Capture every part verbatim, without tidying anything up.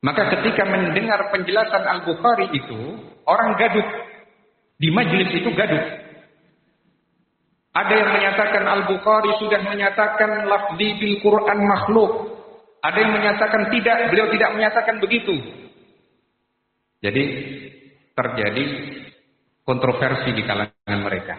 Maka ketika mendengar penjelasan Al-Bukhari itu, orang gaduh. Di majelis itu gaduh. Ada yang menyatakan Al-Bukhari sudah menyatakan lafzi bil Quran makhluk. Ada yang menyatakan tidak, beliau tidak menyatakan begitu. Jadi terjadi kontroversi di kalangan mereka.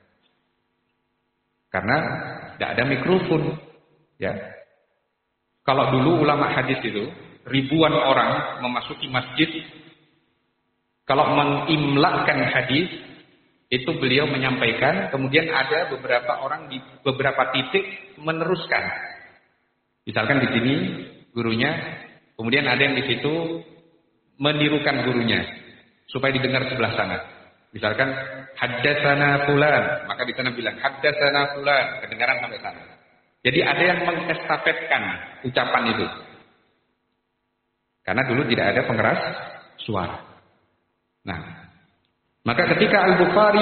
Karena tidak ada mikrofon. Ya. Kalau dulu ulama hadis itu ribuan orang memasuki masjid, kalau mengimlakkan hadis itu beliau menyampaikan, kemudian ada beberapa orang di beberapa titik meneruskan. Misalkan di sini gurunya, kemudian ada yang di situ menirukan gurunya supaya didengar sebelah sana. Misalkan haddatsana fulan, maka di sana bilang haddatsana fulan, kedengaran sampai sana. Jadi ada yang mengestafetkan ucapan itu. Karena dulu tidak ada pengeras suara. Nah, maka ketika Al-Bukhari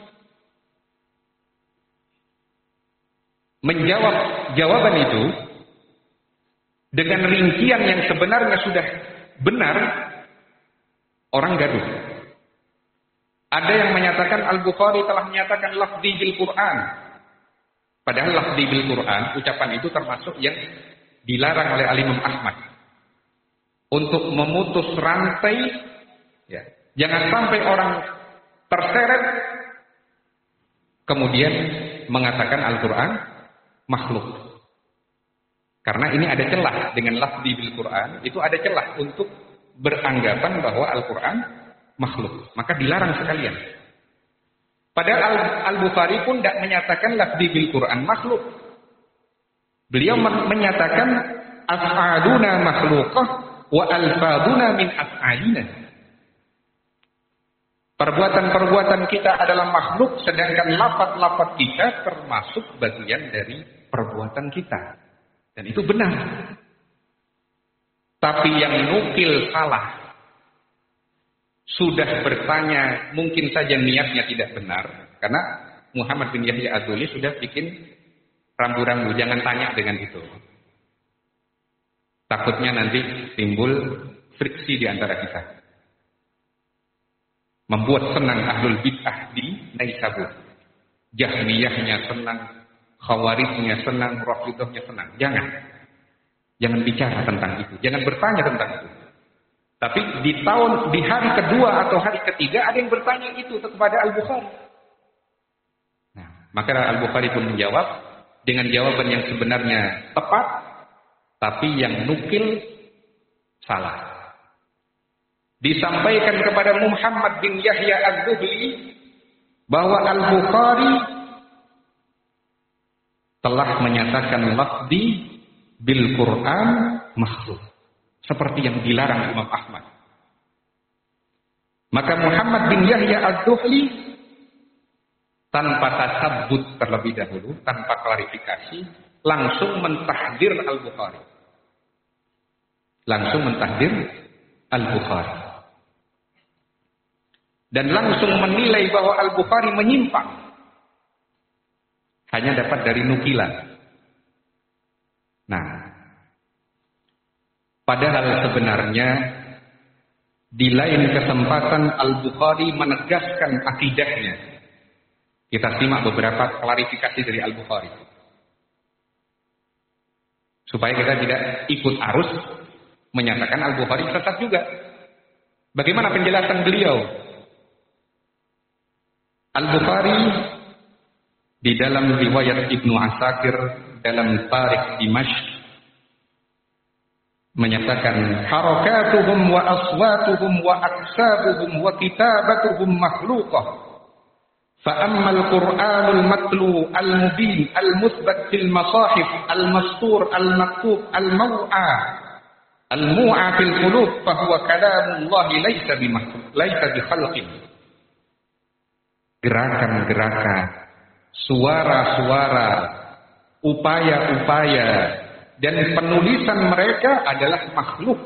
menjawab jawaban itu dengan rincian yang sebenarnya sudah benar, orang gaduh. Ada yang menyatakan Al-Bukhari telah menyatakan lafzi bil Quran. Padahal lafzi bil Quran, ucapan itu termasuk yang dilarang oleh Al-Imam Ahmad. Untuk memutus rantai, ya, jangan sampai orang terseret kemudian mengatakan Al-Quran makhluk. Karena ini ada celah dengan lafzi bil Quran, itu ada celah untuk beranggapan bahwa Al-Quran makhluk. Maka dilarang sekalian. Padahal Al-Bukhari pun tidak menyatakan lafzi bil Quran makhluk. Beliau menyatakan af'aluna makhlukah wa alfaduna min af'alina. Perbuatan-perbuatan kita adalah makhluk, sedangkan lafaz-lafaz kita termasuk bagian dari perbuatan kita. Dan itu benar. Tapi yang nukil salah. Sudah bertanya, mungkin saja niatnya tidak benar. Karena Muhammad bin Yahya Az-Zuhli sudah bikin rambu-rambu, jangan tanya dengan itu. Takutnya nanti timbul friksi di antara kita. Membuat senang ahlul bid'ah di Naisabur. Jahmiyahnya senang, Khawarijnya senang, Rafidhahnya senang. Jangan. Jangan bicara tentang itu. Jangan bertanya tentang itu. Tapi di tahun, di hari kedua atau hari ketiga ada yang bertanya itu kepada Al-Bukhari. Nah, maka Al-Bukhari pun menjawab dengan jawaban yang sebenarnya tepat, tapi yang nukil salah. Disampaikan kepada Muhammad bin Yahya Az-Zuhli bahwa Al-Bukhari telah menyatakan lafzi bil Quran makhluk. Seperti yang dilarang Imam Ahmad. Maka Muhammad bin Yahya Az-Zuhli tanpa tasabbut terlebih dahulu, tanpa klarifikasi, langsung mentahdir Al-Bukhari. Langsung mentahdir Al-Bukhari. Dan langsung menilai bahwa Al-Bukhari menyimpang. Hanya dapat dari nukilan. Nah, padahal sebenarnya di lain kesempatan Al-Bukhari menegaskan akidahnya. Kita simak beberapa klarifikasi dari Al-Bukhari. Supaya kita tidak ikut arus menyatakan Al-Bukhari sesat juga. Bagaimana penjelasan beliau? Al-Bukhari di dalam riwayat Ibnu Asakir dalam Tarikh Dimashq menyatakan harakatuhum wa aswatuhum wa aksabuhum wa kitabatuhum makhluqah fa ammal Qur'anul matlu al-mubin al-muthbat fil masahif al-mastur al-maktub al-maw'a al-mu'a fil qulub fa huwa kalamullah laysa bimakhluq laysa bi khalqin. Gerakan-gerakan, suara-suara, upaya-upaya dan penulisan mereka adalah makhluk.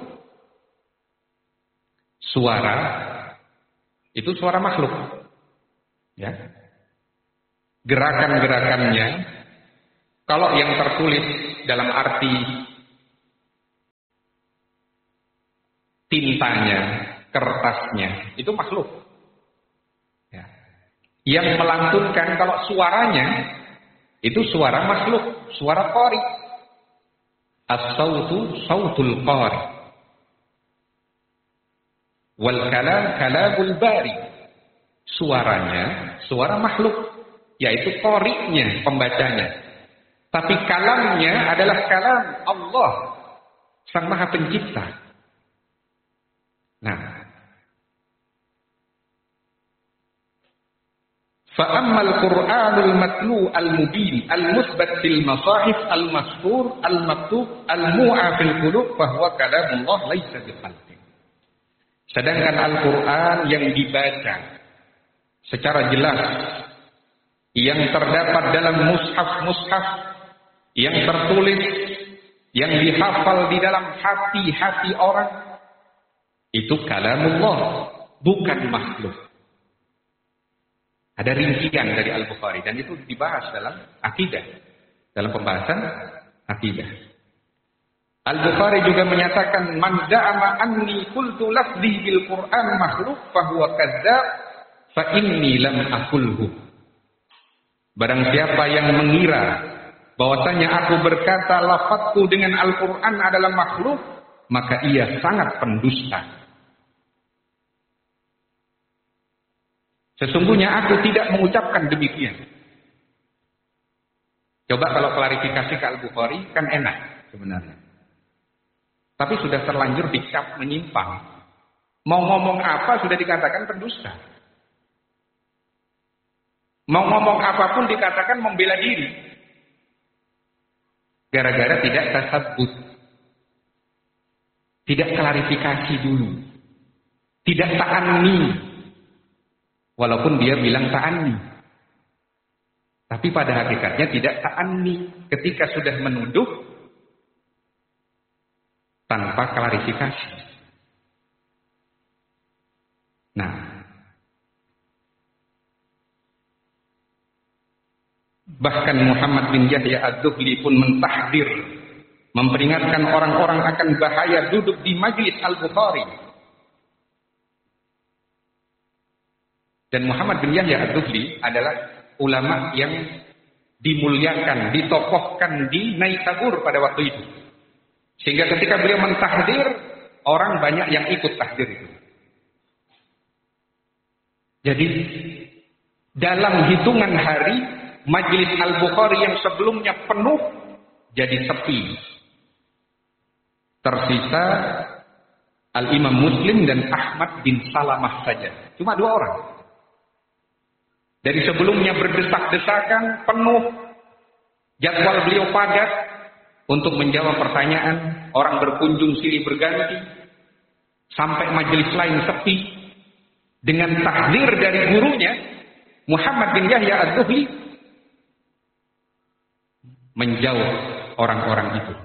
Suara itu suara makhluk. Ya. Gerakan-gerakannya kalau yang tertulis dalam arti tintanya, kertasnya, itu makhluk. Ya. Yang melantunkan kalau suaranya, itu suara makhluk, suara qari. As-sautu sautul qari. Wal kalam kalamul bari. Suaranya, suara makhluk, yaitu qari'nya, pembacanya. Tapi kalamnya adalah kalam Allah, Sang Maha Pencipta. Nah, fa'ammal Qur'anul matlu al-mubin al-musbat fil masahif al-masfur al-maktub al-mu'a fil qulub fahuwa kalamullah laisa biqalbin. Sedangkan Al-Qur'an yang dibaca secara jelas, yang terdapat dalam mushaf-mushaf, yang tertulis, yang dihafal di dalam hati-hati orang, itu kalamullah, bukan makhluk. Ada rincian dari Al-Bukhari dan itu dibahas dalam akidah, dalam pembahasan akidah. Al-Bukhari juga menyatakan man za'ama anni qultu lafzi bil Qur'an makhluk fa huwa kadzdzab fa inni lam aqulhu. Barang siapa yang mengira bahwasanya aku berkata lafazku dengan Al-Qur'an adalah makhluk, maka ia sangat pendusta. Sesungguhnya aku tidak mengucapkan demikian. Coba kalau klarifikasi ke Al-Bukhari kan enak sebenarnya. Tapi sudah terlanjur dicap menyimpang. Mau ngomong apa sudah dikatakan pendusta. Mau ngomong apapun dikatakan membela diri. Gara-gara tidak tasabbut. Tidak klarifikasi dulu. Tidak ta'anni. Walaupun dia bilang ta'anni. Tapi pada hakikatnya tidak ta'anni. Ketika sudah menuduh tanpa klarifikasi. Nah, bahkan Muhammad bin Yahya Az-Zuhli pun mentahdir, memperingatkan orang-orang akan bahaya duduk di majlis Al-Bukhari. Dan Muhammad bin Yahya Az-Zuhli adalah ulama yang dimuliakan, ditokohkan di Naisabur pada waktu itu. Sehingga ketika beliau mentahdir, orang banyak yang ikut tahdir itu. Jadi, dalam hitungan hari, majlis Al-Bukhari yang sebelumnya penuh, jadi sepi. Tersisa Al-Imam Muslim dan Ahmad bin Salamah saja. Cuma dua orang. Dari sebelumnya berdesak-desakan, penuh, jadwal beliau padat untuk menjawab pertanyaan, orang berkunjung silih berganti, sampai majelis lain sepi. Dengan takdir dari gurunya, Muhammad bin Yahya Az-Zuhli menjauh orang-orang itu.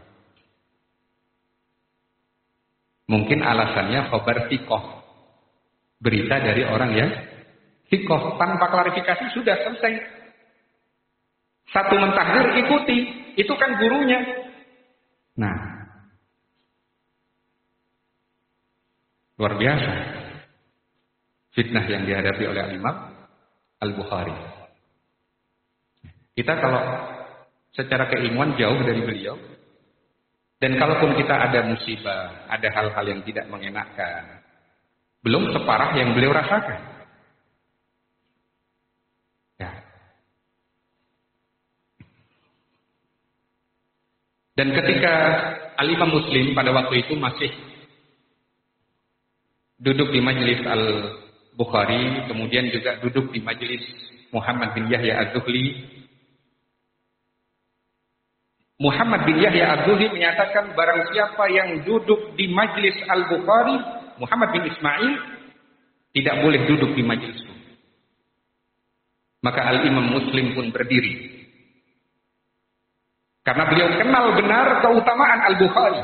Mungkin alasannya khabar thiqah, berita dari orang yang thiqah, tanpa klarifikasi sudah selesai. Satu mentahdir ikuti, itu kan gurunya. Nah, luar biasa fitnah yang dihadapi oleh Imam Al-Bukhari. Kita kalau secara keilmuan jauh dari beliau, dan kalaupun kita ada musibah, ada hal-hal yang tidak mengenakkan, belum separah yang beliau rasakan. Dan ketika Al-Imam Muslim pada waktu itu masih duduk di majelis Al-Bukhari, kemudian juga duduk di majelis Muhammad bin Yahya Az-Zuhli. Muhammad bin Yahya Az-Zuhli menyatakan barang siapa yang duduk di majelis Al-Bukhari, Muhammad bin Ismail tidak boleh duduk di majelis itu. Maka Al-Imam Muslim pun berdiri. Karena beliau kenal benar keutamaan Al-Bukhari.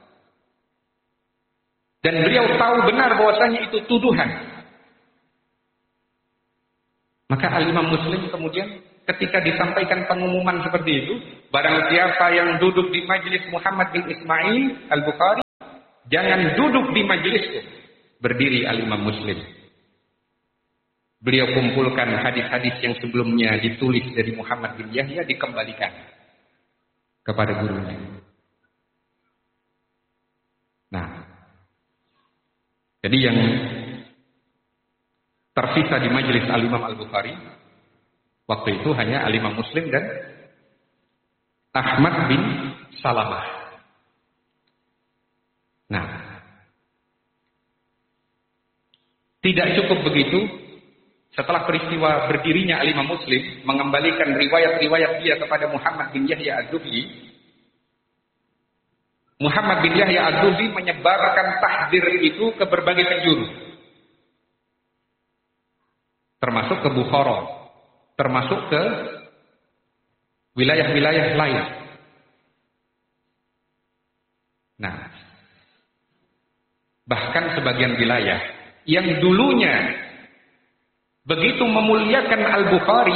Dan beliau tahu benar bahwasanya itu tuduhan. Maka Al-Imam Muslim kemudian ketika disampaikan pengumuman seperti itu, barang siapa yang duduk di majelis Muhammad bin Ismail Al-Bukhari, Jangan duduk di majelisku. Berdiri Al-Imam Muslim. Beliau kumpulkan hadis-hadis yang sebelumnya ditulis dari Muhammad bin Yahya, dikembalikan kepada gurunya. Nah, jadi yang tersisa di majelis Al-Imam Al-Bukhari waktu itu hanya Al-Imam Muslim dan Ahmad bin Salamah. Nah, tidak cukup begitu. Setelah peristiwa berdirinya Al-Imam Muslim, mengembalikan riwayat-riwayat dia kepada Muhammad bin Yahya Az-Zuhli, Muhammad bin Yahya Az-Zuhli menyebarkan tahdzir itu ke berbagai penjuru. Termasuk ke Bukhara, termasuk ke wilayah-wilayah lain. Nah, bahkan sebagian wilayah yang dulunya begitu memuliakan Al-Bukhari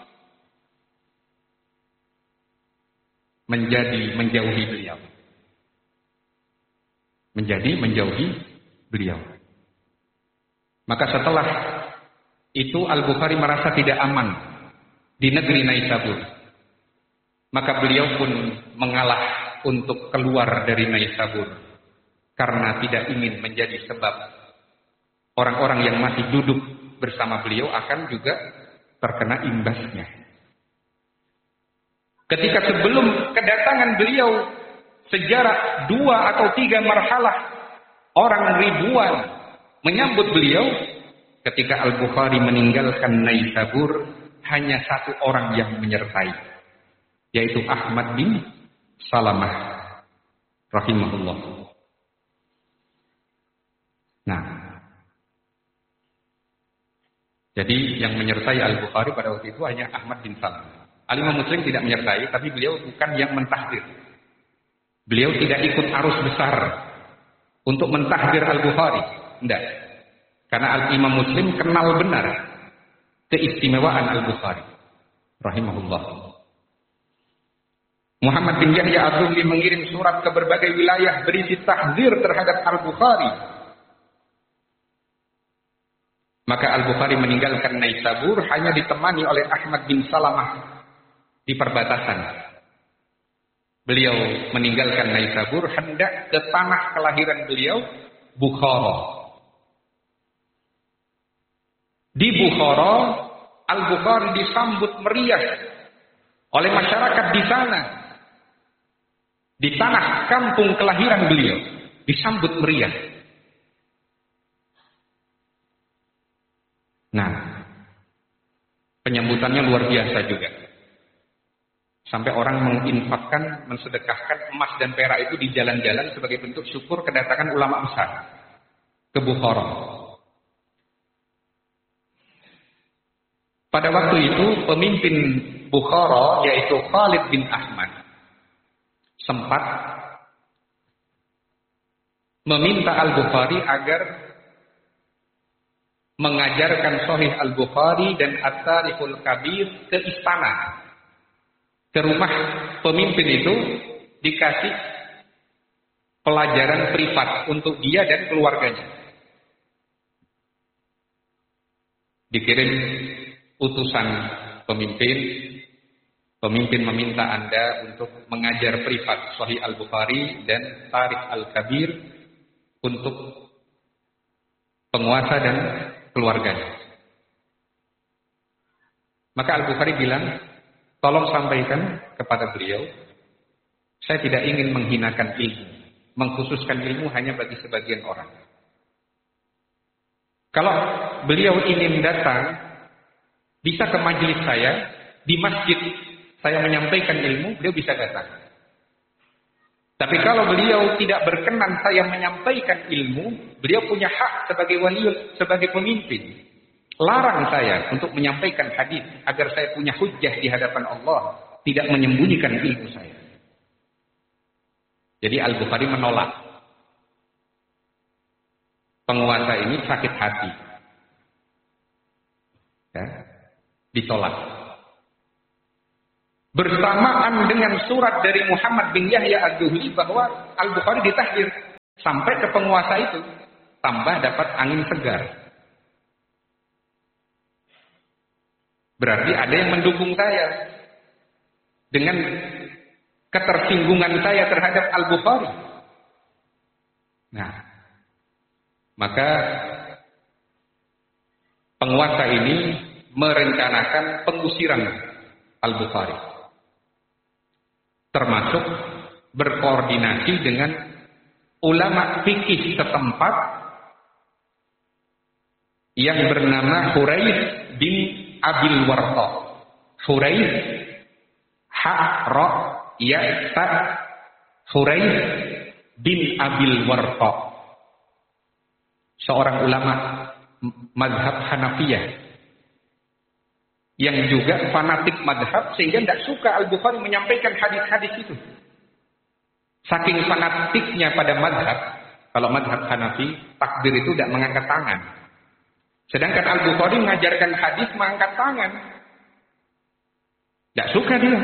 menjadi menjauhi beliau. Menjadi menjauhi beliau. Maka setelah itu Al-Bukhari merasa tidak aman di negeri Naisabur. Maka beliau pun mengalah untuk keluar dari Naisabur karena tidak ingin menjadi sebab orang-orang yang masih duduk bersama beliau akan juga terkena imbasnya. Ketika sebelum kedatangan beliau sejarak dua atau tiga marhalah orang ribuan menyambut beliau, ketika Al-Bukhari meninggalkan Naisabur hanya satu orang yang menyertai, yaitu Ahmad bin Salamah rahimahullah. Nah, jadi yang menyertai Al-Bukhari pada waktu itu hanya Ahmad bin Salamah. Al-Imam Muslim tidak menyertai, tapi beliau bukan yang mentahdir. Beliau tidak ikut arus besar untuk mentahdir Al-Bukhari. Tidak. Karena Al-Imam Muslim kenal benar keistimewaan Al-Bukhari rahimahullah. Muhammad bin Yahya Az-Zuhli mengirim surat ke berbagai wilayah berisi tahdzir terhadap Al-Bukhari. Maka Al-Bukhari meninggalkan Naisabur hanya ditemani oleh Ahmad bin Salamah di perbatasan. Beliau meninggalkan Naisabur hendak ke tanah kelahiran beliau, Bukhara. Di Bukhara, Al-Bukhari disambut meriah oleh masyarakat di sana. Di tanah kampung kelahiran beliau, disambut meriah. Nah, penyambutannya luar biasa juga. Sampai orang menginfakkan, mensedekahkan emas dan perak itu di jalan-jalan sebagai bentuk syukur kedatangan ulama besar ke Bukhara. Pada waktu itu pemimpin Bukhara yaitu Khalid bin Ahmad sempat meminta Al-Bukhari agar mengajarkan Sahih Al-Bukhari dan At-Tarikhul Kabir ke istana, ke rumah pemimpin itu, dikasih pelajaran privat untuk dia dan keluarganya. Dikirim utusan pemimpin, pemimpin meminta Anda untuk mengajar privat Sahih Al-Bukhari dan Tarikh Al-Kabir untuk penguasa dan keluarganya. Maka Al-Bukhari bilang, tolong sampaikan kepada beliau, saya tidak ingin menghinakan ilmu, mengkhususkan ilmu hanya bagi sebagian orang. Kalau beliau ingin datang, bisa ke majelis saya, di masjid saya menyampaikan ilmu, beliau bisa datang. Tapi kalau beliau tidak berkenan saya menyampaikan ilmu, beliau punya hak sebagai wali, sebagai pemimpin. Larang saya untuk menyampaikan hadis agar saya punya hujjah di hadapan Allah, tidak menyembunyikan ilmu saya. Jadi Al-Bukhari menolak. Penguasa ini sakit hati. Ya, ditolak. Bersamaan dengan surat dari Muhammad bin Yahya Az-Zuhli bahwa Al-Bukhari ditahdir. sampai ke penguasa itu, tambah dapat angin segar. Berarti ada yang mendukung saya dengan ketersinggungan saya terhadap Al-Bukhari. Nah, maka penguasa ini merencanakan pengusiran Al-Bukhari, termasuk berkoordinasi dengan ulama fikih setempat yang bernama Huraiz bin Abil Warqa. Huraiz ha ra ya ta Huraiz bin Abil Warqa, seorang ulama mazhab Hanafiyah yang juga fanatik mazhab, sehingga tidak suka Al-Bukhari menyampaikan hadis-hadis itu. Saking fanatiknya pada mazhab, kalau mazhab Hanafi, takbir itu tidak mengangkat tangan. Sedangkan Al-Bukhari mengajarkan hadis mengangkat tangan. Tidak suka dia.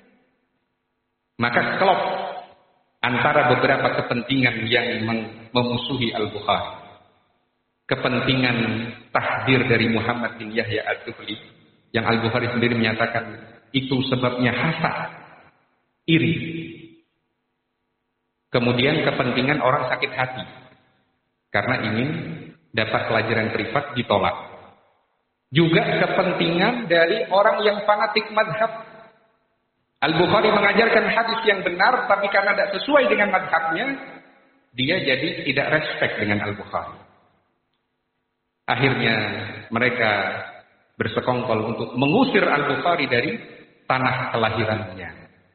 Maka klop antara beberapa kepentingan yang memusuhi Al-Bukhari. Kepentingan tahdir dari Muhammad bin Yahya Al-Tuhli, yang Al-Bukhari sendiri menyatakan itu sebabnya hasad, iri. Kemudian kepentingan orang sakit hati karena ingin dapat pelajaran privat, ditolak. Juga kepentingan dari orang yang fanatik mazhab. Al-Bukhari mengajarkan hadis yang benar, tapi karena tidak sesuai dengan mazhabnya, dia jadi tidak respect dengan Al-Bukhari. Akhirnya mereka bersekongkol untuk mengusir Al-Bukhari dari tanah kelahirannya.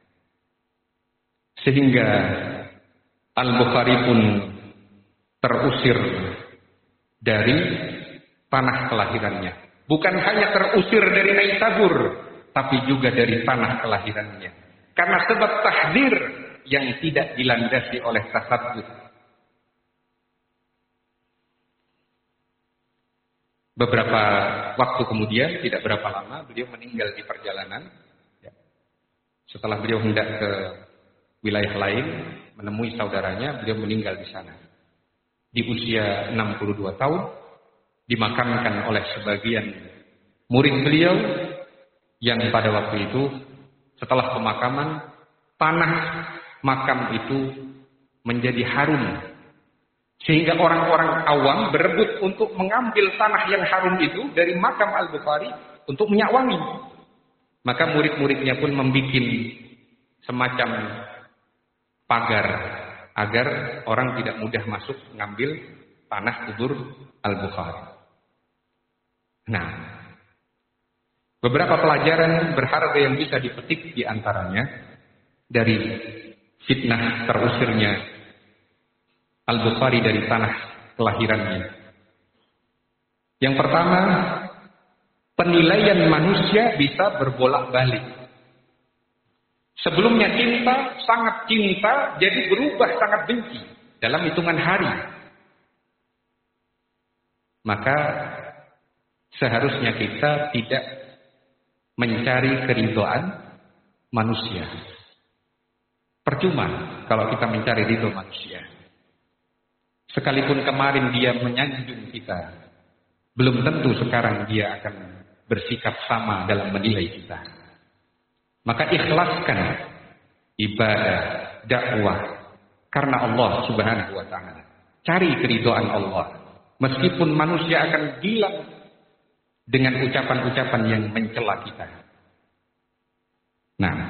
Sehingga Al-Bukhari pun terusir dari tanah kelahirannya. Bukan hanya terusir dari Naisabur, tapi juga dari tanah kelahirannya. Karena sebab tahdir yang tidak dilandasi oleh tasaddud. Beberapa waktu kemudian, tidak berapa lama, beliau meninggal di perjalanan. Setelah beliau hendak ke wilayah lain, menemui saudaranya, beliau meninggal di sana. Di usia enam puluh dua tahun, dimakamkan oleh sebagian murid beliau, yang pada waktu itu, setelah pemakaman, tanah makam itu menjadi harum. Sehingga orang-orang awam berebut untuk mengambil tanah yang harum itu dari makam Al-Bukhari untuk minyak wangi. Maka murid-muridnya pun membuat semacam pagar agar orang tidak mudah masuk mengambil tanah kubur Al-Bukhari. Nah, beberapa pelajaran berharga yang bisa dipetik di antaranya dari fitnah terusirnya Al-Bukhari dari tanah kelahirannya. Yang pertama, penilaian manusia bisa berbolak-balik. Sebelumnya cinta, sangat cinta, jadi berubah sangat benci dalam hitungan hari. Maka seharusnya kita tidak mencari keridhaan manusia. Percuma kalau kita mencari ridho manusia. Sekalipun kemarin dia menyanjung kita, belum tentu sekarang dia akan bersikap sama dalam menilai kita. Maka ikhlaskan ibadah, dakwah karena Allah Subhanahu wa taala. Cari keridhaan Allah. Meskipun manusia akan bilang dengan ucapan-ucapan yang mencela kita. Nah,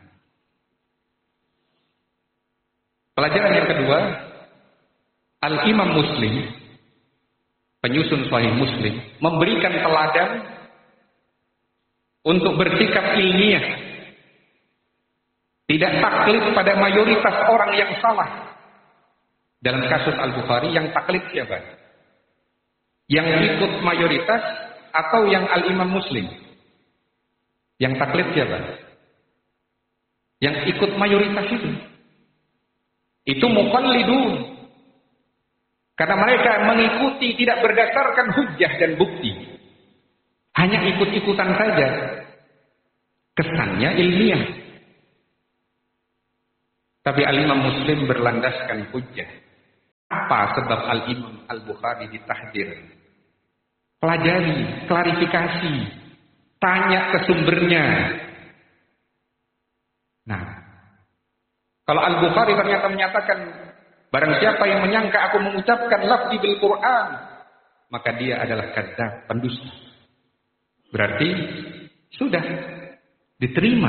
pelajaran yang kedua, Al-Imam Muslim, penyusun Sahih Muslim, memberikan teladan untuk bersikap ilmiah, tidak taklid pada mayoritas orang yang salah. Dalam kasus Al-Bukhari, yang taklid siapa? Yang ikut mayoritas atau yang Al-Imam Muslim? Yang taklid siapa? Yang ikut mayoritas itu. Itu muqallidun. Karena mereka mengikuti tidak berdasarkan hujjah dan bukti. Hanya ikut-ikutan saja. Kesannya ilmiah. Tapi Al-Imam Muslim berlandaskan hujjah. Apa sebab Al-Imam Al-Bukhari ditahdir? Pelajari, klarifikasi, tanya ke sumbernya. Nah, kalau Al-Bukhari ternyata menyatakan, barang siapa yang menyangka aku mengucapkan lafzi bil Quran, maka dia adalah kadzdzab, pendusta. Berarti sudah diterima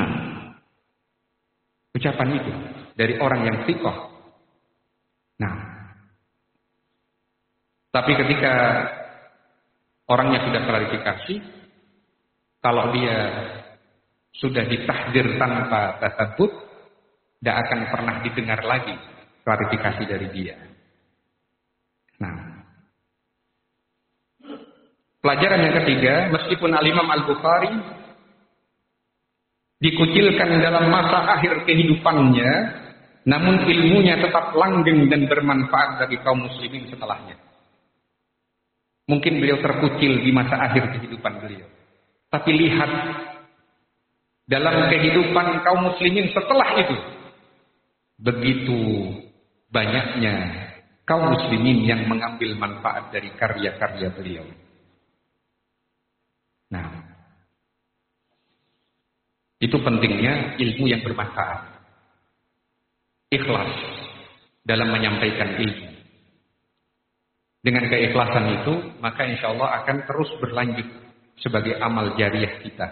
ucapan itu dari orang yang thiqah. Nah, tapi ketika orangnya sudah klarifikasi, kalau dia sudah ditahdir tanpa tasabbut, tidak akan pernah didengar lagi klarifikasi dari dia. Nah, pelajaran yang ketiga, meskipun Al-Imam Al-Bukhari dikucilkan dalam masa akhir kehidupannya, namun ilmunya tetap langgeng dan bermanfaat bagi kaum muslimin setelahnya. Mungkin beliau terkucil di masa akhir kehidupan beliau, tapi lihat dalam kehidupan kaum muslimin setelah itu, begitu banyaknya kaum muslimin yang mengambil manfaat dari karya-karya beliau. Nah, itu pentingnya ilmu yang bermanfaat. Ikhlas dalam menyampaikan ilmu. Dengan keikhlasan itu, maka insya Allah akan terus berlanjut sebagai amal jariah kita.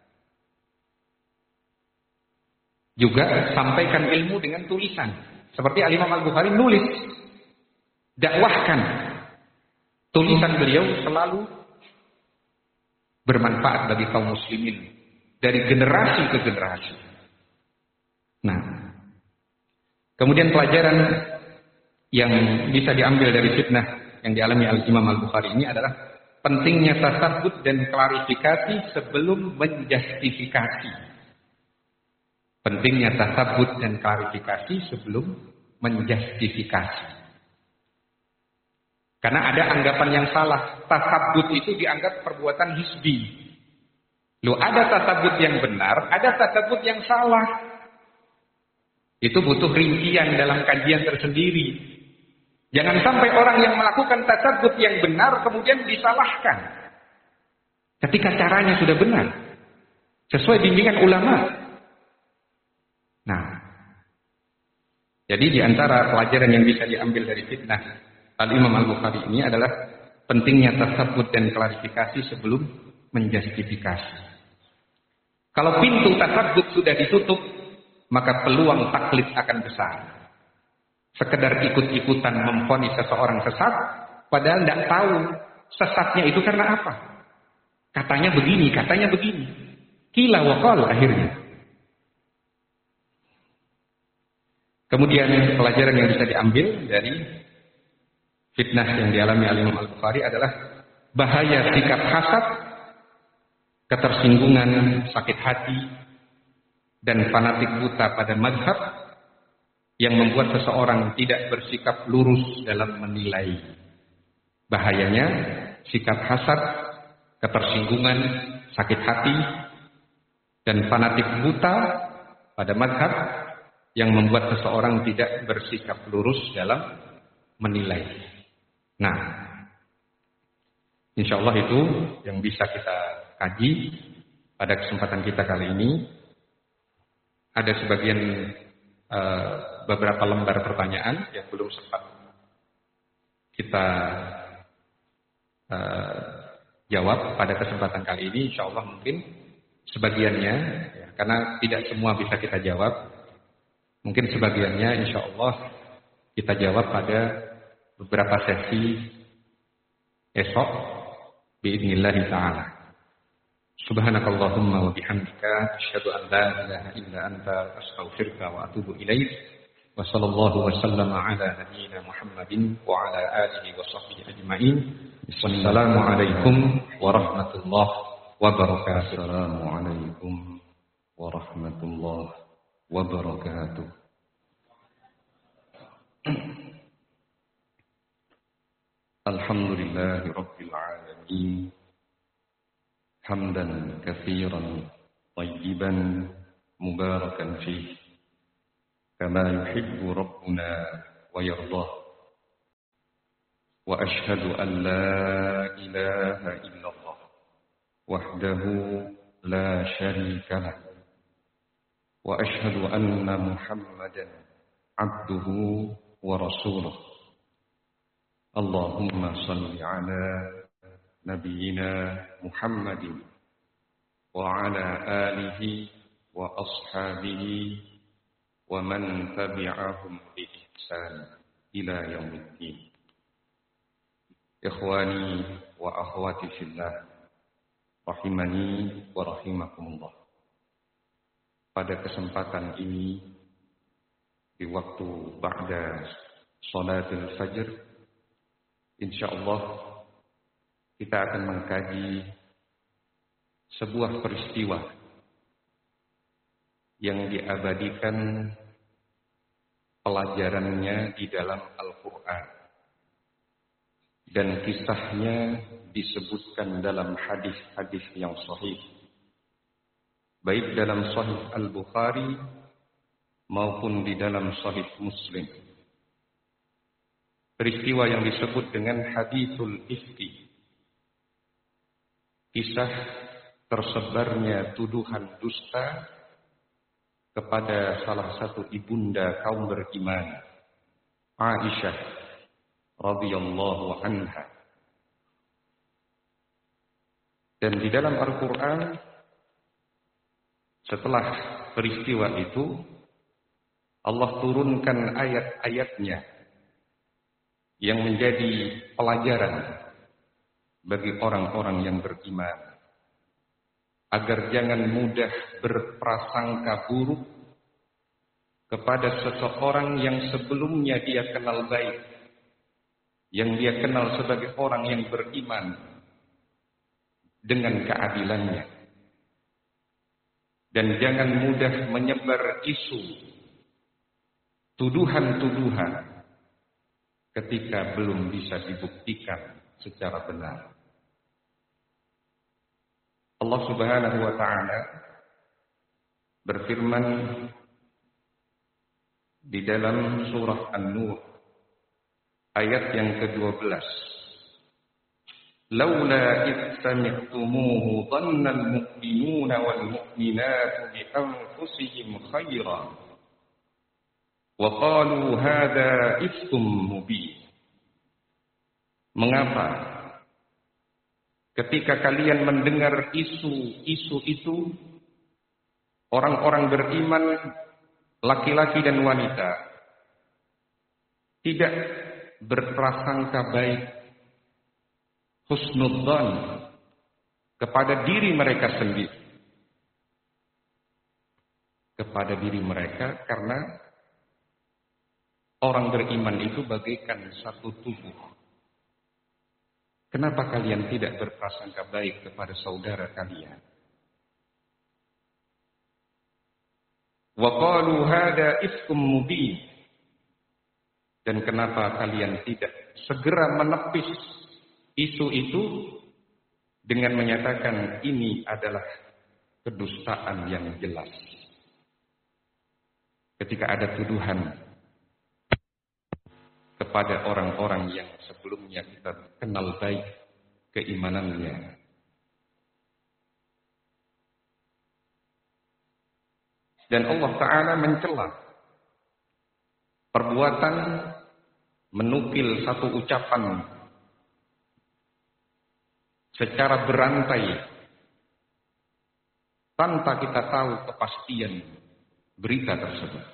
Juga sampaikan ilmu dengan tulisan. Seperti Al-Imam Al-Bukhari nulis, dakwahkan. Tulisan beliau selalu bermanfaat bagi kaum muslimin dari generasi ke generasi. Nah, kemudian pelajaran yang bisa diambil dari fitnah yang dialami Al-Imam Al-Bukhari ini adalah pentingnya tasabbut dan klarifikasi sebelum menjustifikasi. Pentingnya tasabbut dan klarifikasi sebelum menjustifikasi. Karena ada anggapan yang salah, tasabbut itu dianggap perbuatan hizbi. Loh, ada tasabbut yang benar, ada tasabbut yang salah. Itu butuh rincian dalam kajian tersendiri. Jangan sampai orang yang melakukan tasabbut yang benar kemudian disalahkan. Ketika caranya sudah benar. Sesuai bimbingan ulama. Nah, jadi di antara pelajaran yang bisa diambil dari fitnah Al-Imam Al-Bukhari ini adalah pentingnya tasabbut dan klarifikasi sebelum menjustifikasi. Kalau pintu tasabbut sudah ditutup, maka peluang taklid akan besar. Sekedar ikut-ikutan memvonis seseorang sesat, padahal tidak tahu sesatnya itu karena apa. Katanya begini, katanya begini. Kila waqal akhirnya. Kemudian pelajaran yang bisa diambil dari fitnah yang dialami Al-Imam Al-Bukhari adalah bahaya sikap hasad, ketersinggungan, sakit hati, dan fanatik buta pada mazhab yang membuat seseorang tidak bersikap lurus dalam menilai. Bahayanya sikap hasad, ketersinggungan, sakit hati, dan fanatik buta pada mazhab yang membuat seseorang tidak bersikap lurus dalam menilai. Nah, insya Allah itu yang bisa kita kaji pada kesempatan kita kali ini. Ada sebagian uh, beberapa lembar pertanyaan yang belum sempat kita uh, jawab pada kesempatan kali ini. Insya Allah mungkin sebagiannya, ya, karena tidak semua bisa kita jawab. Mungkin sebagiannya insya Allah kita jawab pada beberapa sesi esok biidznillah ta'ala. Subhanakallahumma wa bihamdika asyhadu an la ilaha illa anta astaghfiruka wa atubu ilaik. Wa sallallahu wa sallama ala nabiyyina Muhammadin wa ala alihi wa sahbihi ajma'in. Wassalamu alaikum warahmatullahi wabarakatuh. Assalamualaikum warahmatullahi wabarakatuh. Alhamdulillahi rabbil alamin. Hamdan katsiran tayyiban mubarakan fihi kama yuhibbu rabbuna wa yardah. وأشهد أن لا إله إلا الله وحده لا شريك له وأشهد أن محمدا عبده ورسوله اللهم صل على نبينا محمد وعلى آله وأصحابه ومن تبعهم بإحسان إلى يوم الدين. إخواني وأخواتي في الله rahimani wa rahimakumullah. Pada kesempatan ini di waktu ba'da salatul fajr, insyaallah kita akan mengkaji sebuah peristiwa yang diabadikan pelajarannya di dalam Al-Quran dan kisahnya disebutkan dalam hadis-hadis yang sahih, baik dalam Sahih Al-Bukhari maupun di dalam Sahih Muslim. Peristiwa yang disebut dengan Haditsul Ifki, kisah tersebarnya tuduhan dusta kepada salah satu ibunda kaum beriman, Aisyah radhiyallahu anha. Dan di dalam Al-Quran, setelah peristiwa itu, Allah turunkan ayat-ayatnya yang menjadi pelajaran bagi orang-orang yang beriman, agar jangan mudah berprasangka buruk kepada seseorang yang sebelumnya dia kenal baik, yang dia kenal sebagai orang yang beriman dengan keadilannya. Dan jangan mudah menyebar isu tuduhan-tuduhan ketika belum bisa dibuktikan secara benar. Allah Subhanahu wa taala berfirman di dalam surah An-Nur ayat yang kedua belas. Laula id sami'tumuhu dhanna al-mu'minuna wal mu'minatu bi anfusihim khairan wa qalu hadha ifkum mubin. Mengapa ketika kalian mendengar isu-isu itu, orang-orang beriman, laki-laki dan wanita, tidak berprasangka baik, husnudzan kepada diri mereka sendiri, kepada diri mereka, karena orang beriman itu bagaikan satu tubuh. Kenapa kalian tidak berprasangka baik kepada saudara kalian? Wa qalu hada ifkum mubin. Dan kenapa kalian tidak segera menepis isu itu dengan menyatakan ini adalah kedustaan yang jelas. Ketika ada tuduhan kepada orang-orang yang sebelumnya kita kenal baik keimanannya. Dan Allah Ta'ala mencela perbuatan menukil satu ucapan secara berantai tanpa kita tahu kepastian berita tersebut.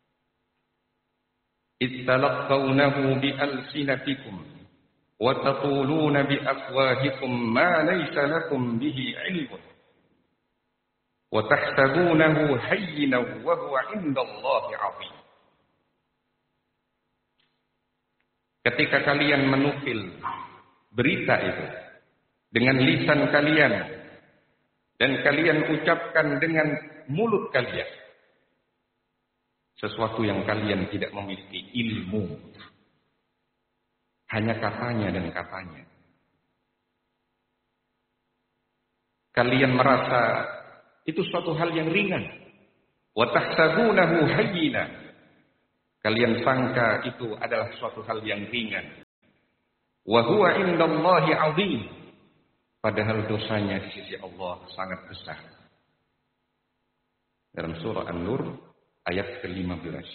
Ittalaqawnahu bi alsinatikum wa taquluna bi afwahikum ma laysa lakum bihi ilmun wa tahsabunahu hayyinan wa huwa 'indallahi 'azim. Ketika kalian menukil berita itu dengan lisan kalian dan kalian ucapkan dengan mulut kalian sesuatu yang kalian tidak memiliki ilmu, hanya katanya dan katanya. Kalian merasa itu suatu hal yang ringan. Wa tahsabunahu hayyina. Kalian sangka itu adalah suatu hal yang ringan. wa huwa indallahi 'azim. Padahal dosanya di sisi Allah sangat besar. Dalam surah An-Nur ayat ke lima belas.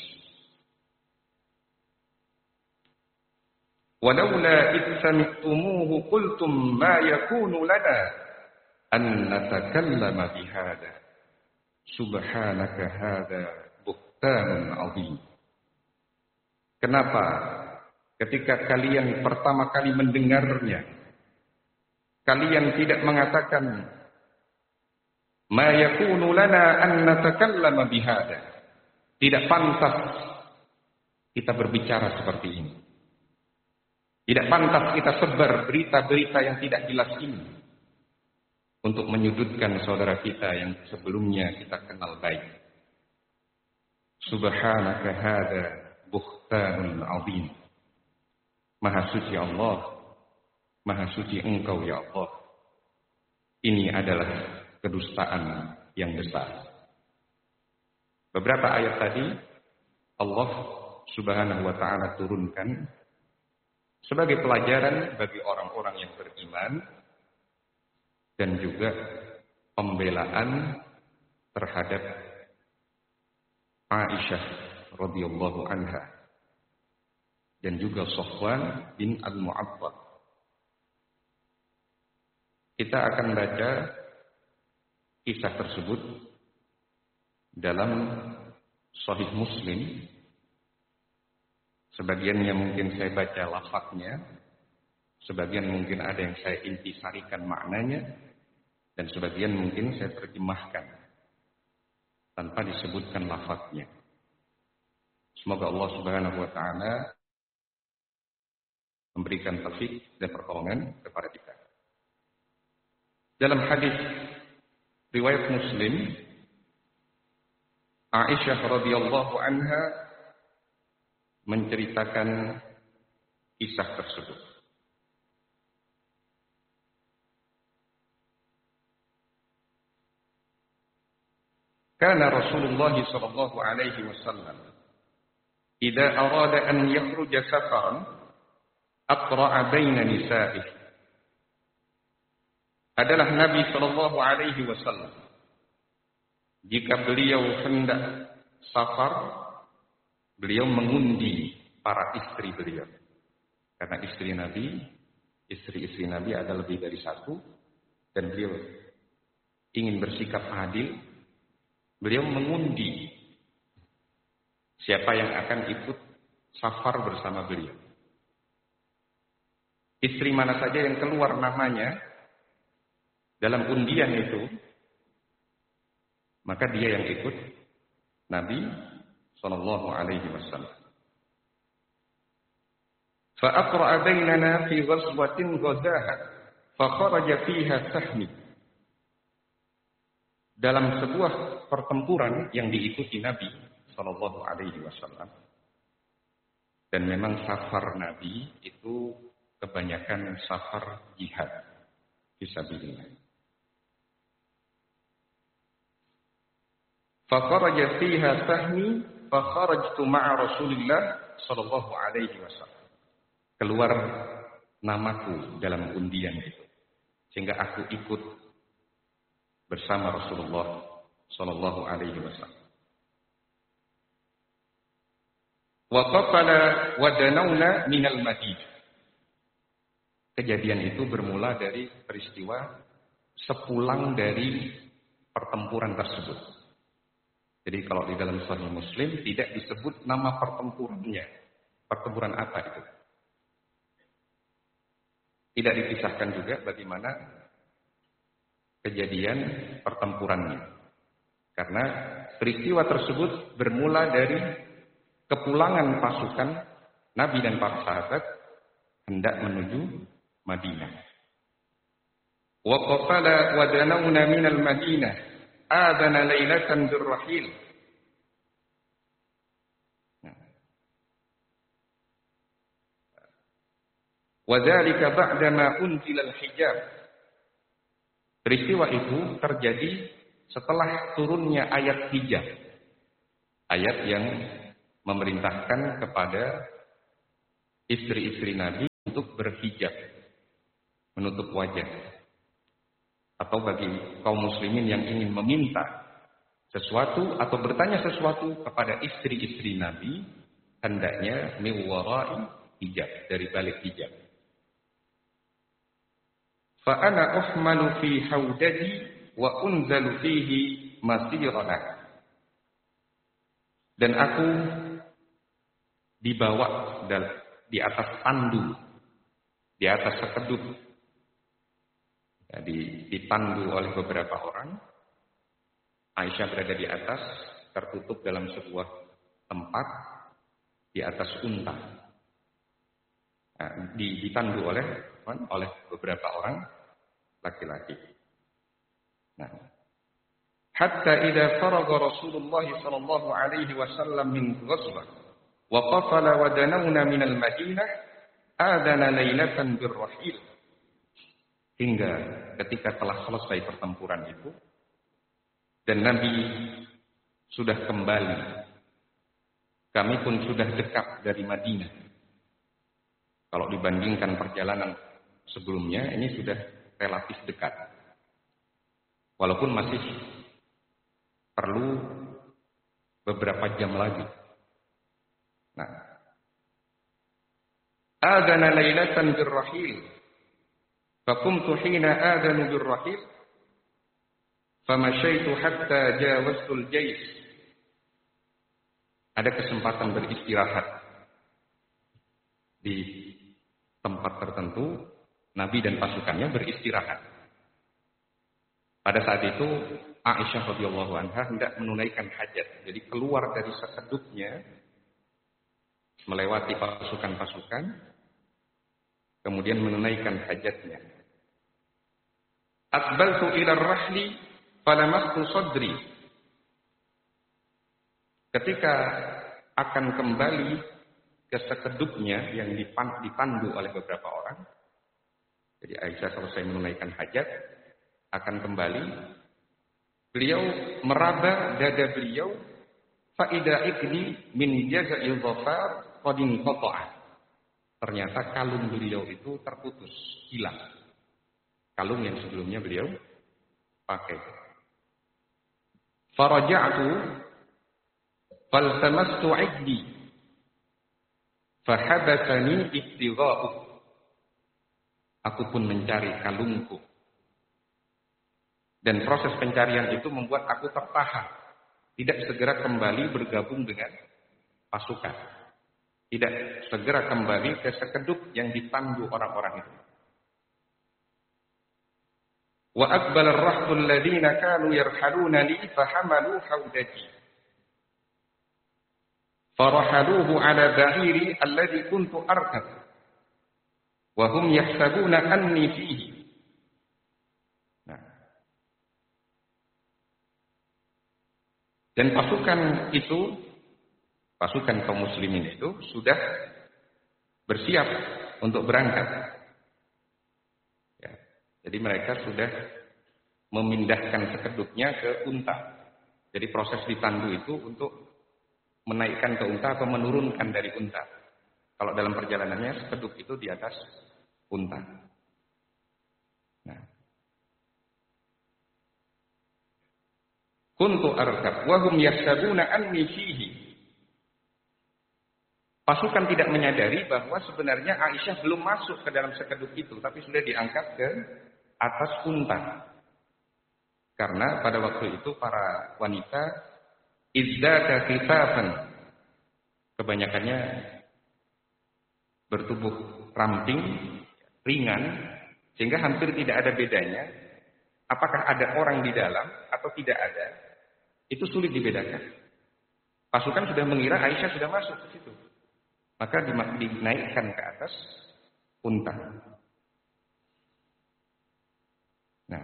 Walaula id sami'tumuhu qultum ma yakunu lana an natakallama bihada. Subhanaka hada buhtanun 'azim. Kenapa ketika kalian pertama kali mendengarnya, kalian tidak mengatakan ma yakunu lana an natakallama bihada. Tidak pantas kita berbicara seperti ini. Tidak pantas kita sebar berita-berita yang tidak jelas ini untuk menyudutkan saudara kita yang sebelumnya kita kenal baik. Subhanaka hada buhtanun 'azim. Maha suci Allah, Maha suci Engkau ya Allah. Ini adalah kedustaan yang besar. Beberapa ayat tadi Allah Subhanahu wa taala turunkan sebagai pelajaran bagi orang-orang yang beriman dan juga pembelaan terhadap Aisyah radhiyallahu anha dan juga Safwan bin Al-Mu'attal. Kita akan baca kisah tersebut dalam Sahih Muslim. Sebagiannya mungkin saya baca lafaznya, sebagian mungkin ada yang saya intisarikan maknanya, dan sebagian mungkin saya terjemahkan tanpa disebutkan lafaznya. Semoga Allah Subhanahu wa taala memberikan taufik dan pertolongan kepada kita. Dalam hadis riwayat Muslim, Aisyah radhiyallahu anha menceritakan kisah tersebut. Kana Rasulullah sallallahu alaihi wasallam idza arada an yakhruja safaran aqra'a baina nisa'ihi. Adalah Nabi sallallahu alaihi wasallam jika beliau hendak safar, beliau mengundi para istri beliau. Karena istri Nabi, istri-istri Nabi ada lebih dari satu, dan beliau ingin bersikap adil. Beliau mengundi siapa yang akan ikut safar bersama beliau. Istri mana saja yang keluar namanya dalam undian itu, maka dia yang ikut Nabi sallallahu alaihi wasallam. Fa aqra'a bainana fi ghazwatin ghazaha fa kharaja fiha sahmi. Dalam sebuah pertempuran yang diikuti Nabi sallallahu alaihi wasallam. Dan memang safar Nabi itu kebanyakan safar jihad fisabilillah. Fa kharaja fiha sahmi fa kharajtu ma'a Rasulillah sallallahu alaihi wasallam. Keluar namaku dalam undian itu, sehingga aku ikut bersama Rasulullah sallallahu alaihi wasallam. Wa qafala wa danawna minal Madinah. Kejadian itu bermula dari peristiwa sepulang dari pertempuran tersebut. Jadi kalau di dalam Sahih Muslim tidak disebut nama pertempurannya. Pertempuran apa itu? Tidak dipisahkan juga bagaimana kejadian pertempurannya. Karena peristiwa tersebut bermula dari kepulangan pasukan Nabi dan para sahabat hendak menuju Madinah. Wa qafala wa danawna minal Madinah. Adana lailatan birrahil. Wa dzalika ba'dama unzila al-hijab. Peristiwa itu terjadi setelah turunnya ayat hijab. Ayat yang memerintahkan kepada istri-istri Nabi untuk berhijab, menutup wajah. Atau bagi kaum muslimin yang ingin meminta sesuatu atau bertanya sesuatu kepada istri-istri Nabi, hendaknya min wara'i hijab, dari balik hijab. Fa ana uhmalu fi haudadi wa unzalu fihi masirana. Dan aku dibawa di atas tandu, di atas sekedup, jadi ditandu oleh beberapa orang. Aisyah berada di atas, tertutup dalam sebuah tempat di atas unta, nah, ditandu oleh oleh beberapa orang laki-laki. Nah, hatta idza faraga Rasulullah sallallahu alaihi wasallam min ghazwah wa qafala wa danawna min al-Madinah adana lailatan birrahil. Hingga ketika telah selesai pertempuran itu dan Nabi sudah kembali, kami pun sudah dekat dari Madinah. Kalau dibandingkan perjalanan sebelumnya, ini sudah relatif dekat. Walaupun masih perlu beberapa jam lagi. Nah, adana lailatan birrahil, faqumtu hina adanu birrahil, famashaitu hatta jawaztul jais. Ada kesempatan beristirahat di tempat tertentu, Nabi dan pasukannya beristirahat. Pada saat itu Aisyah radhiyallahu anha hendak menunaikan hajat. Jadi keluar dari sekedupnya, melewati pasukan-pasukan, kemudian menunaikan hajatnya. Aqbaltu ila ar-rahli falamastu sadri. Ketika akan kembali ke sekedupnya yang dipandu oleh beberapa orang, jadi Aisyah selesai menunaikan hajat, akan kembali, beliau meraba dada beliau, faida ibni min jaza'il dhafar qad inqata'a. Ternyata kalung beliau itu terputus, hilang. Kalung yang sebelumnya beliau pakai. Faraja'tu faltamastu 'iddi fahabasani ibtigha'u. Aku pun mencari kalungku. Dan proses pencarian itu membuat aku tertahan, tidak segera kembali bergabung dengan pasukan, tidak segera kembali ke sekedup yang dipandu orang-orang itu. Wa aqbala ar-rahbu alladziina kaanu yarhaluna li fahamalu haudati farahaluhu ala ba'iri alladzi kuntu arkab wa hum yahsabuna anni fihi. Dan pasukan itu, pasukan kaum muslimin itu sudah bersiap untuk berangkat. Ya, jadi mereka sudah memindahkan sekedupnya ke unta. Jadi proses ditandu itu untuk menaikkan ke unta atau menurunkan dari unta. Kalau dalam perjalanannya sekeduk itu di atas unta. Nah, kuntu arkab wa hum yahsabuna anni fihi. Pasukan tidak menyadari bahwa sebenarnya Aisyah belum masuk ke dalam sekeduk itu, tapi sudah diangkat ke atas unta. Karena pada waktu itu para wanita izdaka khifafan, kebanyakannya bertubuh ramping, ringan, sehingga hampir tidak ada bedanya apakah ada orang di dalam atau tidak ada. Itu sulit dibedakan. Pasukan sudah mengira Aisyah sudah masuk ke situ. Maka dinaikkan ke atas unta. Nah.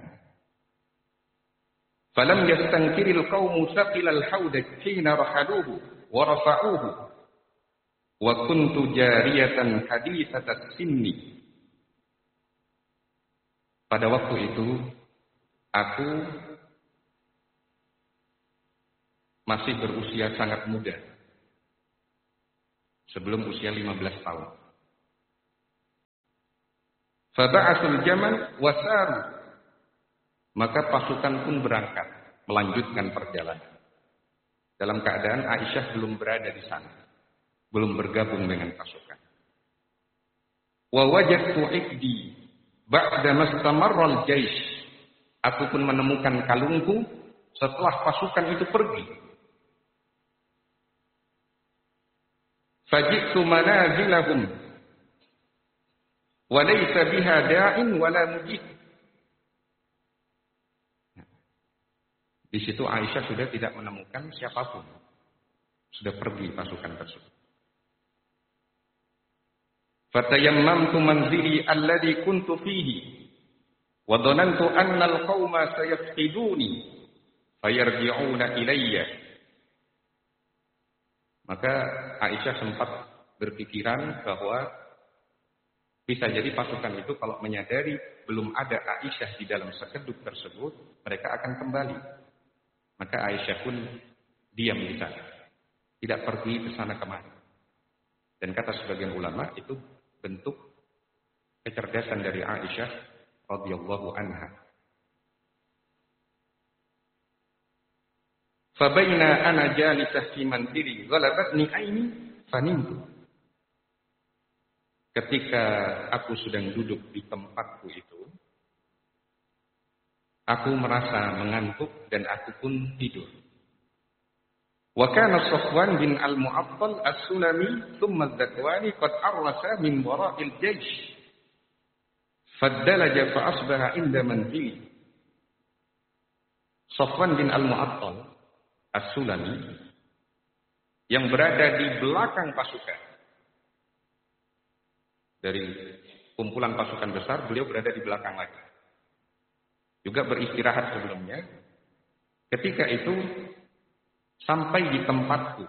Falam yastankiril qaumu saqilal haudat hina rahaluhu wa rafa'uhu wa kuntu jariyatan hadithatas sinni. Pada waktu itu aku masih berusia sangat muda, sebelum usia lima belas tahun. Faba'asul jamal wasaru. Maka pasukan pun berangkat, melanjutkan perjalanan. Dalam keadaan Aisyah belum berada di sana, belum bergabung dengan pasukan. Wa wajadtu ikdi ba'da mastamarra al-jaish. Aku pun menemukan kalungku setelah pasukan itu pergi. Faji'tu manazilahum wa laysa biha da'in wala mujib. Di situ Aisyah sudah tidak menemukan siapapun. Sudah pergi pasukan tersebut. Fatayammamtu manzili alladhi kuntu fihi wa dhanantu anna al-qauma sayafqiduni fayarji'una ilayya. Maka Aisyah sempat berpikiran bahwa bisa jadi pasukan itu kalau menyadari belum ada Aisyah di dalam sekeduk tersebut, mereka akan kembali. Maka Aisyah pun diam di sana, tidak pergi ke sana kemari. Dan kata sebagian ulama itu bentuk kecerdasan dari Aisyah radhiyallahu anha. Fabaina ana jalisah fi manzili ghalabatni aini fanimtu. Ketika aku sedang duduk di tempatku itu, aku merasa mengantuk dan aku pun tidur. Wa kana Safwan bin Al-Mu'attal As-Sulami thumma Az-Zakwani qad arrasa min wara'il jaysh. Faddalaja fa asbaha inda manzili. Safwan bin Al-Mu'attal As-Sulami yang berada di belakang pasukan. Dari kumpulan pasukan besar, beliau berada di belakang lagi. Juga beristirahat sebelumnya. Ketika itu sampai di tempatku.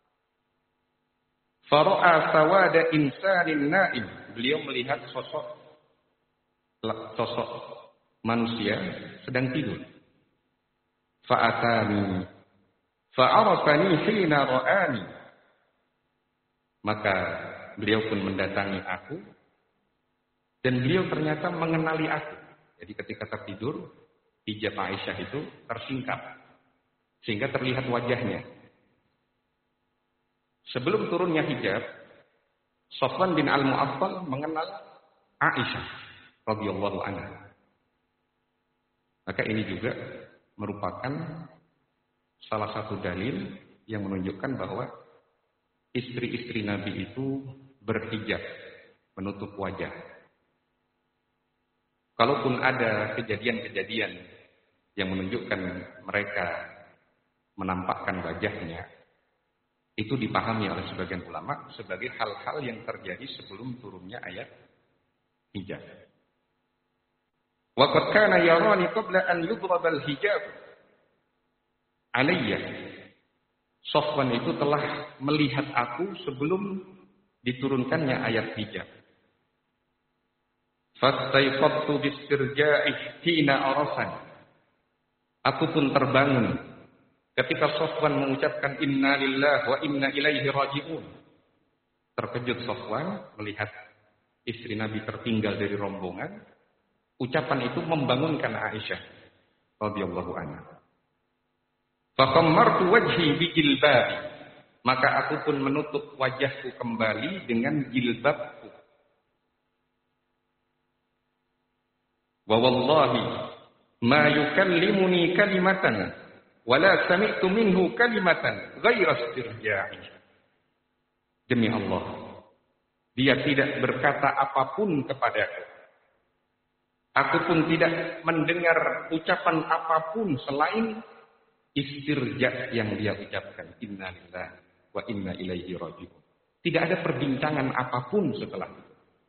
Fara'a sawada insanin na'im. Beliau melihat sosok sosok manusia sedang tidur. Fa'atani fa'arafani hina ra'ani. Maka beliau pun mendatangi aku dan beliau ternyata mengenali aku. Jadi ketika tertidur, hijab Aisyah itu tersingkap sehingga terlihat wajahnya. Sebelum turunnya hijab, Safwan bin Al-Mu'attal mengenal Aisyah radhiyallahu anha. Maka ini juga merupakan salah satu dalil yang menunjukkan bahwa istri-istri Nabi itu berhijab, menutup wajah. Kalaupun ada kejadian-kejadian yang menunjukkan mereka menampakkan wajahnya, itu dipahami oleh sebagian ulama sebagai hal-hal yang terjadi sebelum turunnya ayat hijab. Wa qad kana yarani qabla an yudrab al-hijab alayya. Safwan itu telah melihat aku sebelum diturunkannya ayat hijab. Fastaiqadtu bistirja'i hina arasan. Aku pun terbangun ketika Safwan mengucapkan inna lillahi wa inna ilaihi raji'un. Terkejut Safwan melihat istri Nabi tertinggal dari rombongan. Ucapan itu membangunkan Aisyah radhiyallahu anha. Faqammartu wajhi bijilbab. Maka aku pun menutup wajahku kembali dengan jilbabku. Wa wallahi ma yukallimuni kalimatan wala sami'tu minhu kalimatan ghaira istirja'i. Demi Allah, dia tidak berkata apapun kepadaku. Aku pun tidak mendengar ucapan apapun selain istirja yang dia ucapkan, inna lillahi wa inna ilaihi raji'un. Tidak ada perbincangan apapun setelah itu.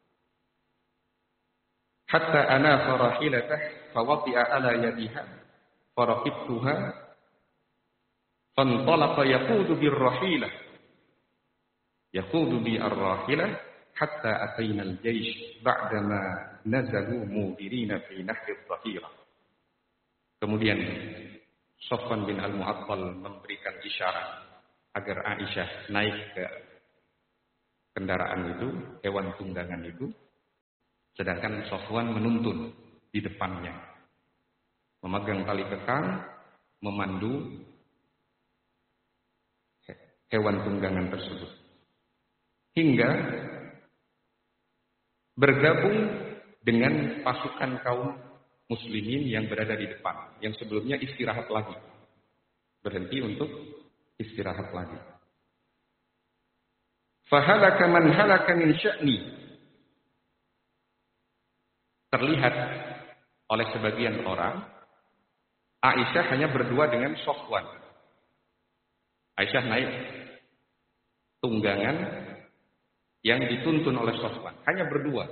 Hatta ana farahilatah fawati'a ala yadiha faraqibtuha fantalaqa yaqudu birrahilah yaqudu bi ar-rahilah hatta atayna al-jaysh ba'dama nazalu mudirina fi nahri adh-dhahira. Kemudian Safwan bin Al-Mu'attal memberikan isyarat agar Aisyah naik ke kendaraan itu, hewan tunggangan itu. Sedangkan Safwan menuntun di depannya, memegang tali kekang, memandu hewan tunggangan tersebut. Hingga bergabung dengan pasukan kaum muslimin yang berada di depan, yang sebelumnya istirahat lagi. Berhenti untuk istirahat lagi. Fahalaka man halaka min sya'ni. Terlihat oleh sebagian orang, Aisyah hanya berdua dengan Safwan. Aisyah naik tunggangan yang dituntun oleh Safwan, hanya berdua.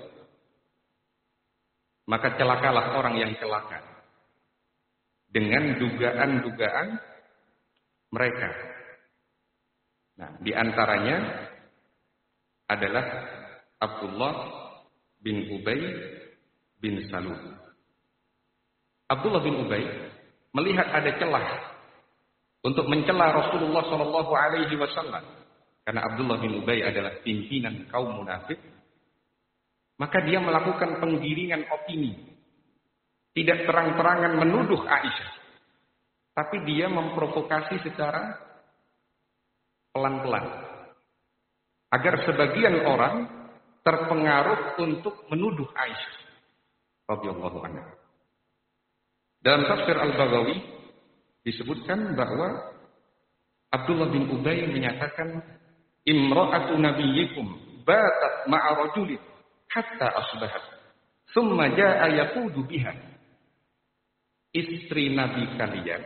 Maka celakalah orang yang celaka dengan dugaan-dugaan mereka. Nah, di antaranya adalah Abdullah bin Ubay bin Salul. Abdullah bin Ubay melihat ada celah untuk mencela Rasulullah shallallahu alaihi wasallam, karena Abdullah bin Ubay adalah pimpinan kaum munafik. Maka dia melakukan penggiringan opini, tidak terang-terangan menuduh Aisyah, tapi dia memprovokasi secara pelan-pelan agar sebagian orang terpengaruh untuk menuduh Aisyah radhiyallahu anha. Dalam tafsir Al-Baghawi disebutkan bahwa Abdullah bin Ubay menyatakan, imra'atu nabiyyikum batat ma'a rajulin hatta asbahat thumma jaa'a yaqudu biha. Istri Nabi kalian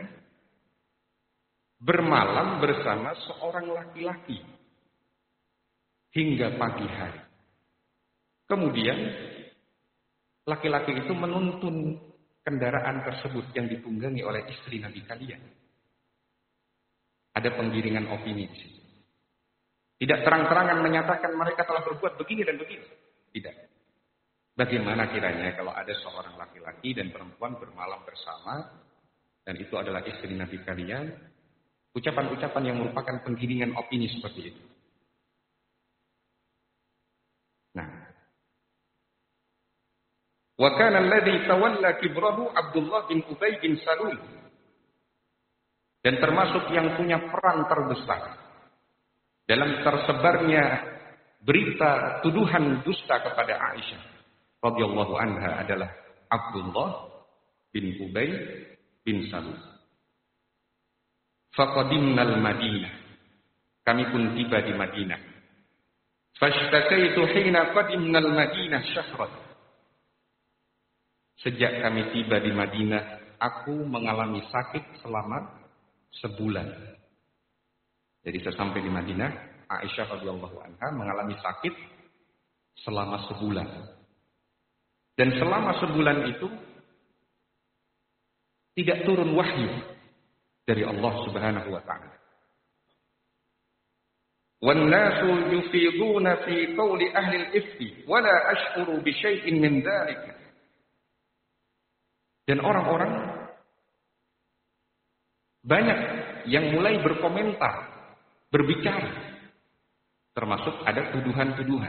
bermalam bersama seorang laki-laki hingga pagi hari. Kemudian laki-laki itu menuntun kendaraan tersebut yang ditunggangi oleh istri Nabi kalian. Ada penggiringan opini di situ. Tidak terang-terangan menyatakan mereka telah berbuat begini dan begini. Tidak. Bagaimana kiranya kalau ada seorang laki-laki dan perempuan bermalam bersama, dan itu adalah istri Nabi kalian, ucapan-ucapan yang merupakan penggiringan opini seperti itu. Nah, wa kana alladhi tawalla kibrahu Abdullah bin Ubay bin Salul. Dan termasuk yang punya peran terbesar dalam tersebarnya berita tuduhan dusta kepada Aisyah radhiyallahu anha adalah Abdullah bin Ubay bin Salul. Faqadimnal Madinah. Kami pun tiba di Madinah. Fashtakaitu hina qadimnal Madinah syahran. Sejak kami tiba di Madinah, aku mengalami sakit selama sebulan. Jadi sesampai di Madinah, Aisyah radhiyallahu anha mengalami sakit selama sebulan. Dan selama sebulan itu tidak turun wahyu dari Allah Subhanahu wa taala. Wan nasu yufiduna fi qawli ahli al-ifki wa la ash'uru bi syai'in min dzalika. Dan orang-orang banyak yang mulai berkomentar, berbicara, termasuk ada tuduhan-tuduhan.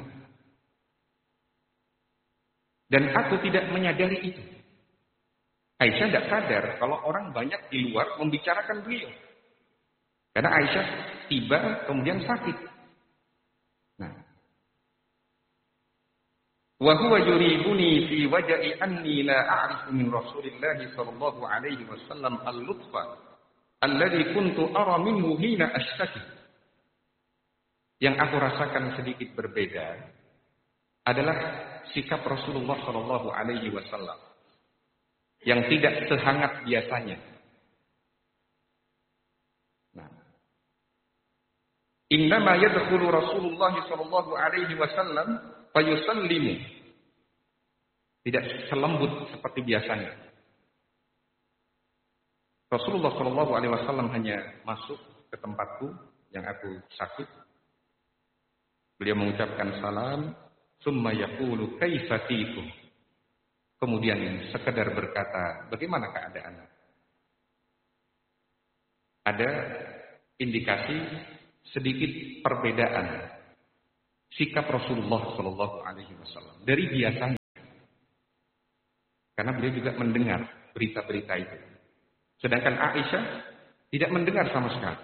Dan aku tidak menyadari itu. Aisyah tidak sadar kalau orang banyak di luar membicarakan beliau. Karena Aisyah tiba kemudian sakit. Nah, wa huwa yuribuni fi waj'i anni la a'rifu min Rasulillah sallallahu alaihi wasallam al-lutfa alladhi kuntu ara minhu hina ashtaki. Yang aku rasakan sedikit berbeda adalah sikap Rasulullah sallallahu alaihi wasallam yang tidak sehangat biasanya. Nah, innama yadkhulu Rasulullah sallallahu alaihi wasallam fayusallimu. Tidak selembut seperti biasanya. Rasulullah sallallahu alaihi wasallam hanya masuk ke tempatku yang aku sakit. Beliau mengucapkan salam, summa yaqulu kaifa tikum. Kemudian sekedar berkata, bagaimana keadaan? Ada indikasi sedikit perbedaan sikap Rasulullah sallallahu alaihi wasallam dari biasanya. Karena beliau juga mendengar berita-berita itu. Sedangkan Aisyah tidak mendengar sama sekali.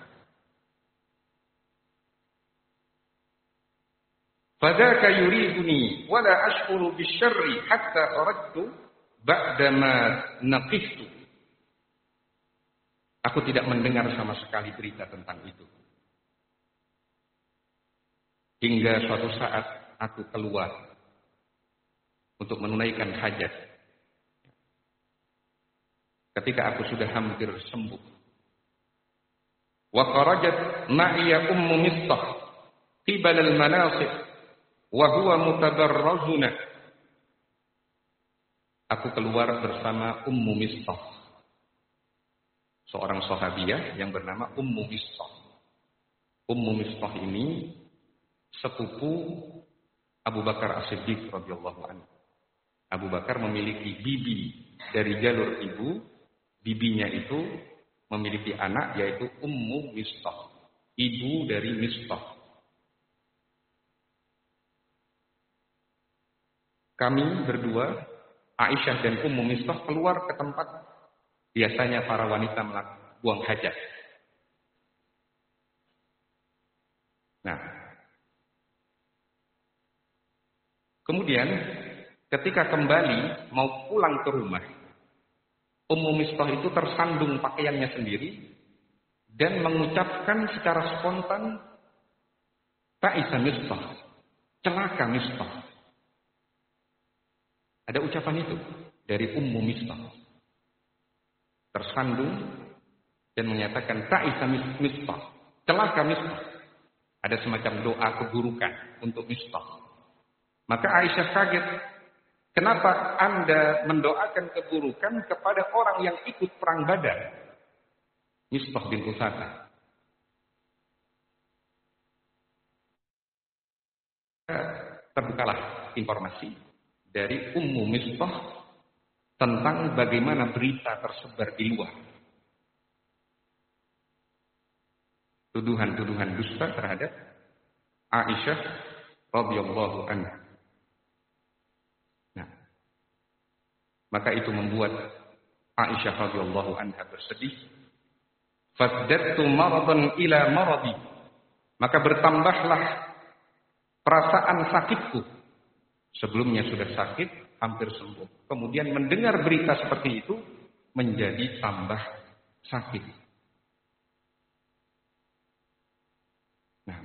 Fadzaka yuriduni wa la ash'uru bisyarri hatta kharajtu ba'dama naqiftu. Aku tidak mendengar sama sekali berita tentang itu. Hingga suatu saat aku keluar untuk menunaikan hajat. Ketika aku sudah hampir sembuh. Wa kharajat ma'iya ummu Mistah qibala al-manasib wa huwa mutadarrazuna. Aku keluar bersama Ummu Mistah, seorang sahabiah yang bernama Ummu Mistah. Ummu Mistah ini sepupu Abu Bakar As-Siddiq radhiyallahu anhu. Abu Bakar memiliki bibi dari jalur ibu, bibinya itu memiliki anak yaitu Ummu Mistah, ibu dari Mistah. Kami berdua, Aisyah dan Ummu Mistah, keluar ke tempat biasanya para wanita melakukan buang hajat. Nah, kemudian ketika kembali mau pulang ke rumah, Ummu Mistah itu tersandung pakaiannya sendiri dan mengucapkan secara spontan, "Ta'isa Mistah," celaka Mistah. Ada ucapan itu dari Ummu Mistah. Tersandung dan menyatakan, "Ta'isa Mistah," celaka Mistah. Ada semacam doa keburukan untuk Mistah. Maka Aisyah kaget. Kenapa Anda mendoakan keburukan kepada orang yang ikut perang Badar? Mistah bin Usasa. Terbukalah informasi dari Ummu Mistah tentang bagaimana berita tersebar di luar. Tuduhan-tuduhan dusta terhadap Aisyah radhiyallahu anha. Nah, maka itu membuat Aisyah radhiyallahu anha bersedih. Fazdattu maradan ila maradi. Maka bertambahlah perasaan sakitku. Sebelumnya sudah sakit, hampir sembuh. Kemudian mendengar berita seperti itu menjadi tambah sakit. Nah,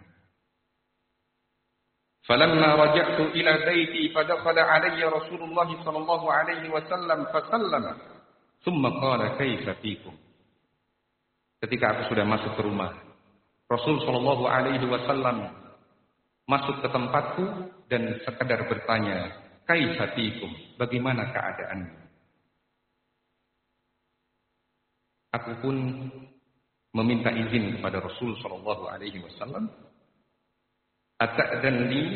falamma raja'tu ila baiti fadakhala alayya Rasulullah sallallahu alaihi wasallam fasallama thumma qala kaifa fikum. Ketika aku sudah masuk ke rumah, Rasul sallallahu alaihi wasallam masuk ke tempatku dan sekedar bertanya, kaifa fikum, bagaimana keadaanmu? Aku pun meminta izin kepada Rasul sallallahu alaihi wasallam, ata'dan li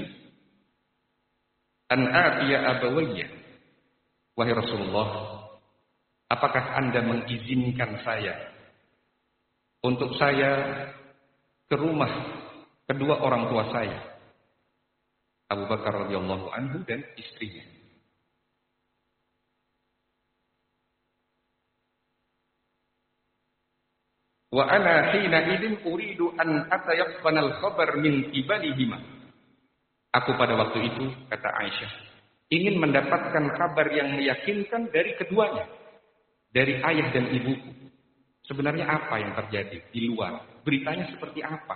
an atiya abawayya. Wahai Rasulullah, apakah Anda mengizinkan saya untuk saya ke rumah kedua orang tua saya, Abu Bakar radhiyallahu anhu dan istrinya? Wa ana hina idzin uridu an atayaqqana al-khabar min qibalihima. Aku pada waktu itu, kata Aisyah, ingin mendapatkan kabar yang meyakinkan dari keduanya, dari ayah dan ibuku. Sebenarnya apa yang terjadi di luar? Beritanya seperti apa?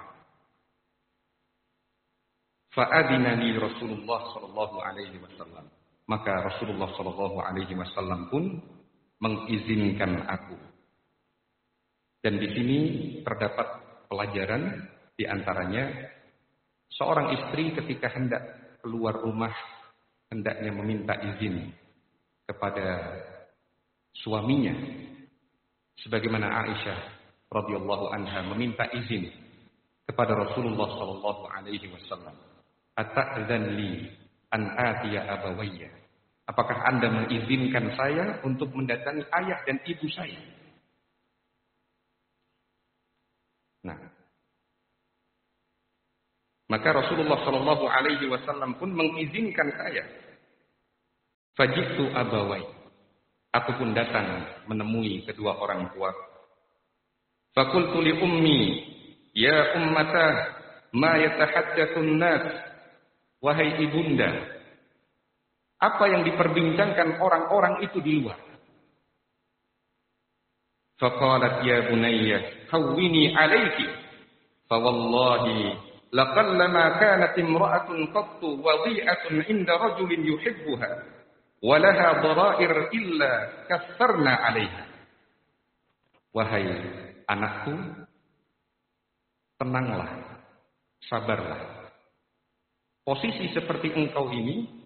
Fa'adina li Rasulullah sallallahu alaihi wasallam. Maka Rasulullah sallallahu alaihi wasallam pun mengizinkan aku. Dan di sini terdapat pelajaran, di antaranya seorang istri ketika hendak keluar rumah hendaknya meminta izin kepada suaminya, sebagaimana Aisyah radhiyallahu anha meminta izin kepada Rasulullah sallallahu alaihi wasallam. Ata'dzan li an atiya abawayya. Apakah Anda mengizinkan saya untuk mendatangi ayah dan ibu saya? Nah, maka Rasulullah sallallahu alaihi wasallam pun mengizinkan saya. Fajitu abawai. Aku pun datang menemui kedua orang tua. Fakultu li ummi, ya ummata, ma yatahaddatsun nas. Wahai ibunda, apa yang diperbincangkan orang-orang itu di luar? Faqalat ya bunayya, hawwini alayki. Fa wallahi laqallama kanat imra'atun qattu wadhi'atun 'inda rajulin yuhibbuha wa laha dara'ir illa kassarna 'alayha. Wahai anakku, tenanglah, sabarlah. Posisi seperti engkau ini